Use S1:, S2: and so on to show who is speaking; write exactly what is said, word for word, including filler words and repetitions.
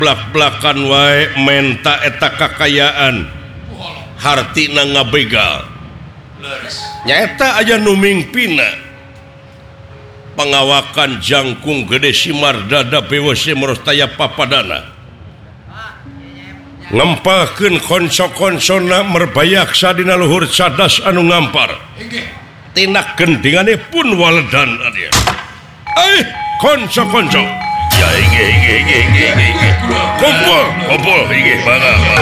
S1: blak-blakan wae menta eta kakayaan hartina ngabegal nyaeta aya nu mingpina pengawakan jangkung gede Simardada B W C Merostaya Papadana ngempalkeun konco-koncona merbayaksa dina luhur cadas anu ngampar tina gendingane pun waledan adia eh konco-konco ya inge inge inge inge kumpul kumpul inge bangga